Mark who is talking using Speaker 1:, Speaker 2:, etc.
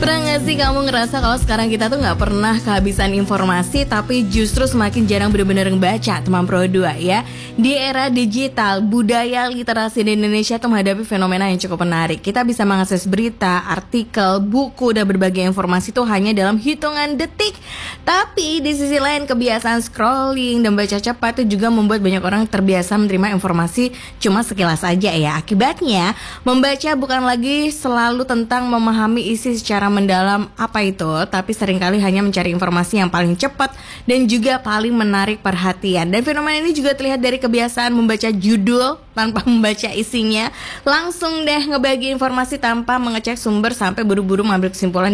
Speaker 1: Pernah gak sih kamu ngerasa kalau sekarang kita tuh gak pernah kehabisan informasi, tapi justru semakin jarang benar-benar ngebaca, teman Pro 2 ya. Di era digital, budaya literasi di Indonesia tuh menghadapi fenomena yang cukup menarik. Kita bisa mengakses berita, artikel, buku, dan berbagai informasi tuh hanya dalam hitungan detik. Tapi di sisi lain, kebiasaan scrolling dan baca cepat itu juga membuat banyak orang terbiasa menerima informasi cuma sekilas aja ya. Akibatnya, membaca bukan lagi selalu tentang memahami isi secara mendalam apa itu, tapi seringkali hanya mencari informasi yang paling cepat dan juga paling menarik perhatian. Dan fenomena ini juga terlihat dari kebiasaan membaca judul tanpa membaca isinya, langsung deh ngebagi informasi tanpa mengecek sumber sampai buru-buru mengambil kesimpulan